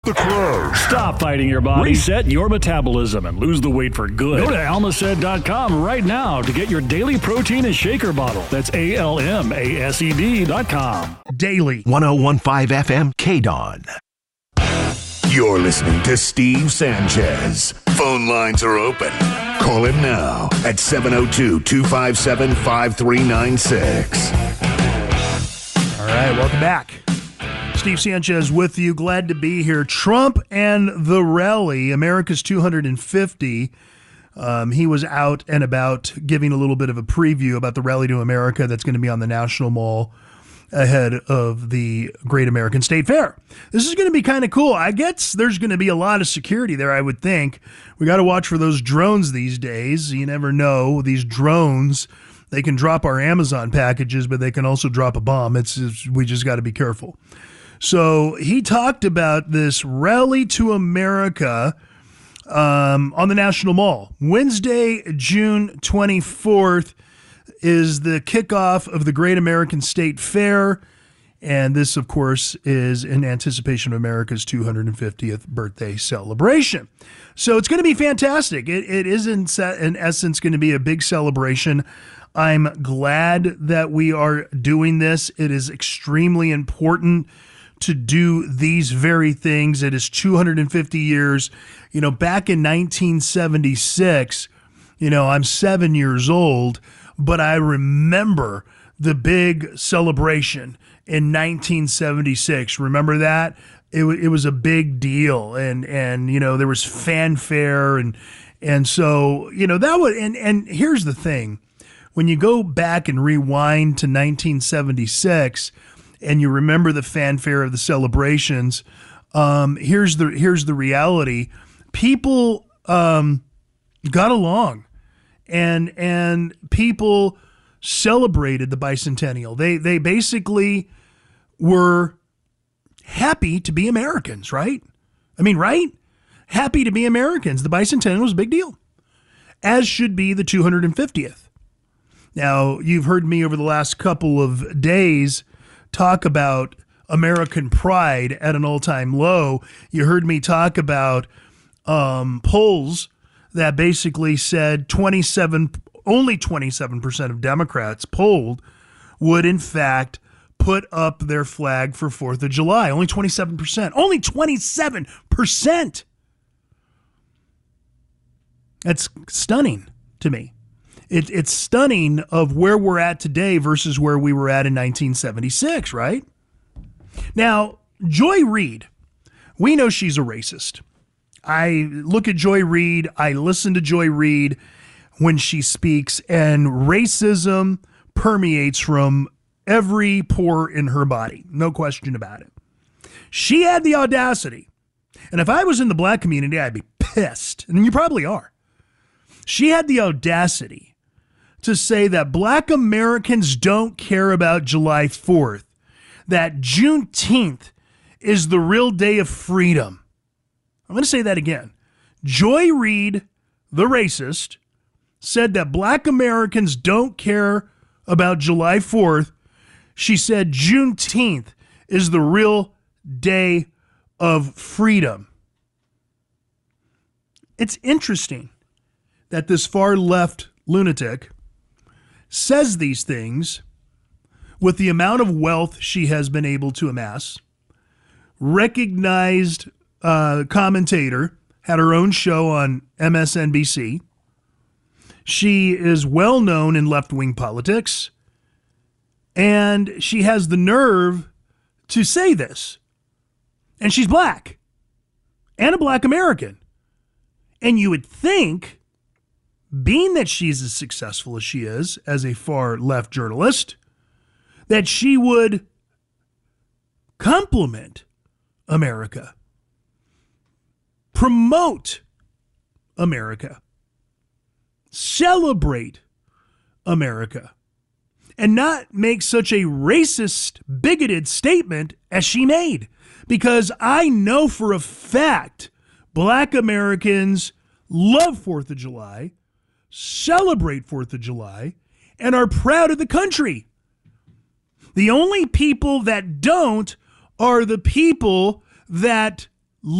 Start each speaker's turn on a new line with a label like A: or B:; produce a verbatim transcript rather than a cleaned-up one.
A: the crow.
B: Stop fighting your body. Reset your metabolism and lose the weight for good. Go to almased dot com right now to get your daily protein and shaker bottle. That's A L M A S E D dot com.
C: Daily.
D: one oh one point five F M K D O N.
A: You're listening to Steve Sanchez. Phone lines are open. Call him now at seven oh two, two five seven, five three nine six.
C: All right, welcome back. Steve Sanchez with you. Glad to be here. Trump and the rally, America's two hundred fifty. Um, he was out and about giving a little bit of a preview about the Rally to America that's going to be on the National Mall ahead of the Great American State Fair. This is going to be kind of cool. I guess there's going to be a lot of security there, I would think. We got to watch for those drones these days. You never know. These drones, they can drop our Amazon packages, but they can also drop a bomb. It's, it's we just got to be careful. So he talked about this Rally to America um, on the National Mall. Wednesday, June twenty-fourth, is the kickoff of the Great American State Fair. And this, of course, is in anticipation of America's two hundred fiftieth birthday celebration. So it's going to be fantastic. It, it is, in, in essence, going to be a big celebration. I'm glad that we are doing this. It is extremely important to do these very things. It is two hundred fifty years. You know, back in nineteen seventy-six, you know, I'm seven years old, but I remember the big celebration in nineteen seventy-six. Remember that? It, it was a big deal, and and you know there was fanfare, and and so you know that would and and here's the thing, when you go back and rewind to nineteen seventy-six, and you remember the fanfare of the celebrations, um, here's the here's the reality: people um, got along. And and people celebrated the bicentennial. They they basically were happy to be Americans, right? I mean, right? Happy to be Americans. The bicentennial was a big deal, as should be the two hundred fiftieth. Now, you've heard me over the last couple of days talk about American pride at an all-time low. You heard me talk about um, polls that basically said twenty-seven, only twenty-seven percent of Democrats polled would in fact put up their flag for fourth of July. Only twenty-seven percent. Only twenty-seven percent. That's stunning to me. It, it's stunning of where we're at today versus where we were at in nineteen seventy-six, right? Now, Joy Reid, we know she's a racist. I look at Joy Reid, I listen to Joy Reid when she speaks, and racism permeates from every pore in her body. No question about it. She had the audacity, and if I was in the black community, I'd be pissed, and you probably are. She had the audacity to say that black Americans don't care about July fourth, that Juneteenth is the real day of freedom. I'm going to say that again. Joy Reid, the racist, said that black Americans don't care about July fourth. She said Juneteenth is the real day of freedom. It's interesting that this far left lunatic says these things with the amount of wealth she has been able to amass, recognized Uh, commentator, had her own show on M S N B C. She is well known in left-wing politics, and she has the nerve to say this. And she's black, and a black American. And you would think, being that she's as successful as she is as a far-left journalist, that she would compliment America, promote America, celebrate America, and not make such a racist, bigoted statement as she made. Because I know for a fact black Americans love fourth of July, celebrate fourth of July, and are proud of the country. The only people that don't are the people that